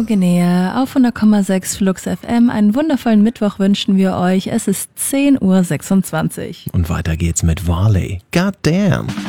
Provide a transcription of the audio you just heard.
Imaginär auf 100,6 Flux FM. Einen wundervollen Mittwoch wünschen wir euch. Es ist 10:26 Uhr. Und weiter geht's mit Varley. God damn.